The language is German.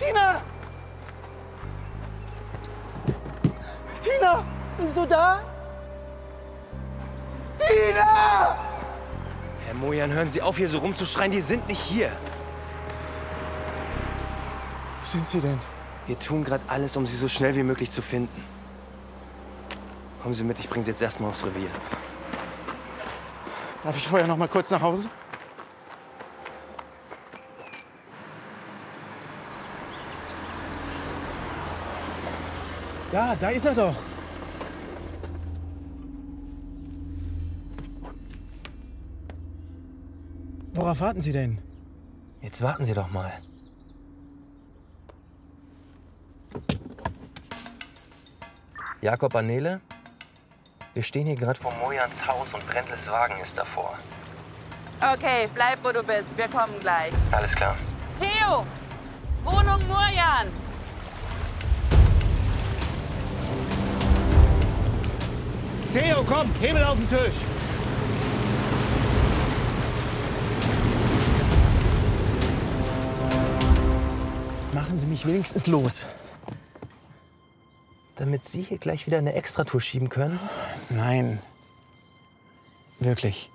Tina! Tina! Bist du da? Tina! Herr Mojan, hören Sie auf, hier so rumzuschreien. Die sind nicht hier. Wo sind sie denn? Wir tun gerade alles, um sie so schnell wie möglich zu finden. Kommen Sie mit, ich bringe Sie jetzt erstmal aufs Revier. Darf ich vorher noch mal kurz nach Hause? Da ist er doch. Worauf warten Sie denn? Jetzt warten Sie doch mal. Jakob Annele? Wir stehen hier gerade vor Mojans Haus und Brendles Wagen ist davor. Okay, bleib, wo du bist. Wir kommen gleich. Alles klar. Theo! Wohnung Murjan! Theo, komm, Hebel auf den Tisch. Machen Sie mich wenigstens los. Damit Sie hier gleich wieder eine Extratour schieben können? Nein. Wirklich.